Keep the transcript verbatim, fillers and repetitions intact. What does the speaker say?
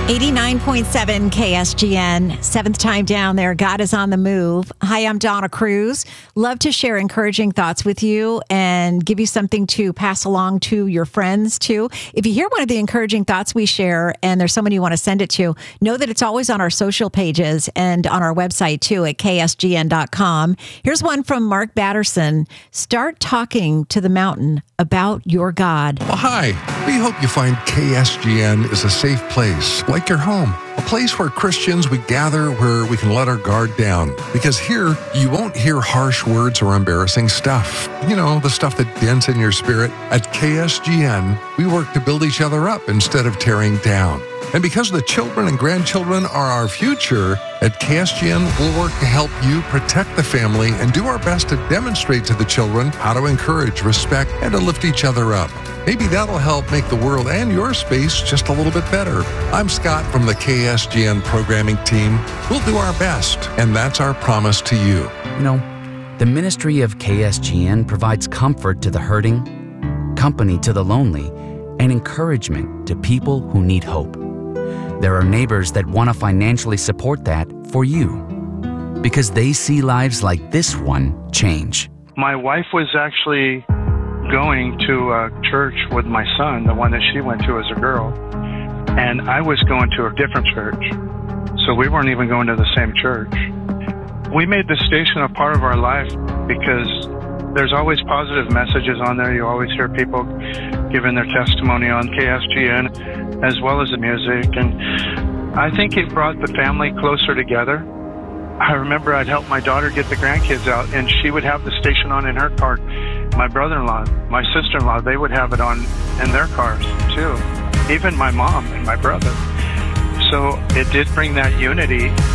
eighty-nine point seven K S G N, seventh time down there. God is on the move. Hi, I'm Donna Cruz. Love to share encouraging thoughts with you and give you something to pass along to your friends too. If you hear one of the encouraging thoughts we share and there's someone you want to send it to, know that it's always on our social pages and on our website too at K S G N dot com. Here's one from Mark Batterson. Start talking to the mountain about your God. Well, hi. We hope you find K S G N is a safe place, like your home. A place where Christians, we gather where we can let our guard down. Because here, you won't hear harsh words or embarrassing stuff. You know, the stuff that dents in your spirit. At K S G N, we work to build each other up instead of tearing down. And because the children and grandchildren are our future, at K S G N, we'll work to help you protect the family and do our best to demonstrate to the children how to encourage, respect, and to lift each other up. Maybe that'll help make the world and your space just a little bit better. I'm Scott from the K S G N programming team. We'll do our best, and that's our promise to you. You know, the ministry of K S G N provides comfort to the hurting, company to the lonely, and encouragement to people who need hope. There are neighbors that want to financially support that for you because they see lives like this one change. My wife was actually going to a church with my son, the one that she went to as a girl, and I was going to a different church. So we weren't even going to the same church. We made the station a part of our life because there's always positive messages on there. You always hear people giving their testimony on K S G N, as well as the music. And I think it brought the family closer together. I remember I'd help my daughter get the grandkids out, and she would have the station on in her car. My brother-in-law, my sister-in-law, they would have it on in their cars too. Even my mom and my brother. So it did bring that unity.